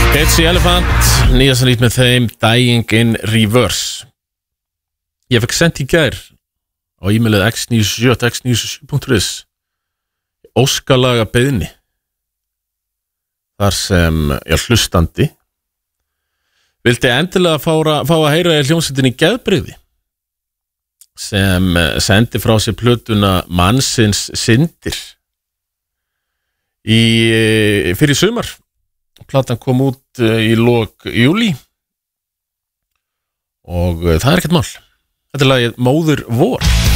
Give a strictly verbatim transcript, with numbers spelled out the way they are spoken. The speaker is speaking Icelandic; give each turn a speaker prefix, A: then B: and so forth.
A: Crazy Elephant, nýjast nýtt með þeim Dying in Reverse. Ég fekk sent í gær á e-mailið x níu sjö x níu sjö punktur is óskalaga beiðni þar sem ég hlustandi vildi endilega fára, fá að heyra í hljómsveitinni Geðbrigði sem sendi frá sér plötuna Mannsins syndir í fyrir sumar. Platan kom út í lok júlí og það er ekkert mál. Þetta er lagið Móður vor.